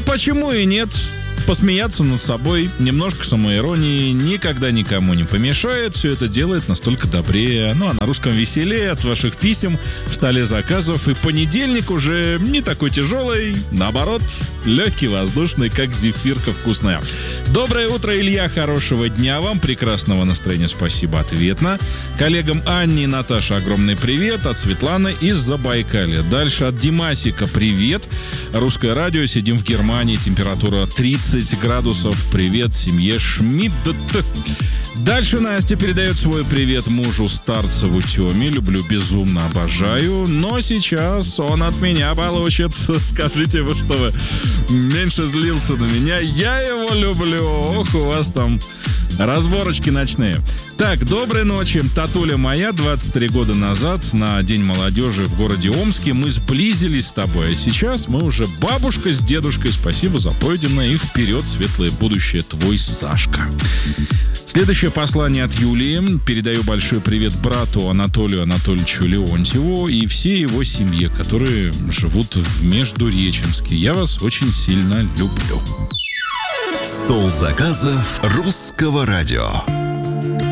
почему и нет? Посмеяться над собой, немножко самоиронии никогда никому не помешает. Все это делает настолько добрее. Ну а на русском веселее от ваших писем в столе заказов. И понедельник уже не такой тяжелый. Наоборот, легкий, воздушный, как зефирка вкусная. Доброе утро, Илья. Хорошего дня вам. Прекрасного настроения. Спасибо ответно. Коллегам Анне и Наташе огромный привет. От Светланы из Забайкалья. Дальше от Димасика привет. Русское радио. Сидим в Германии. Температура 30 градусов. Привет семье Шмидт. Дальше Настя передает свой привет мужу Старцеву Тёме. Люблю, безумно обожаю. Но сейчас он от меня получит. Скажите вы, что вы меньше злился на меня. Я его люблю. Ох, у вас там разборочки ночные. Так, доброй ночи. Татуля моя, 23 года назад на День молодежи в городе Омске мы сблизились с тобой. А сейчас мы уже бабушка с дедушкой. Спасибо за пройденное и вперед светлое будущее, твой Сашка. Следующее послание от Юлии. Передаю большой привет брату Анатолию Анатольевичу Леонтьеву и всей его семье, которые живут в Междуреченске. Я вас очень сильно люблю. Стол заказов Русского радио.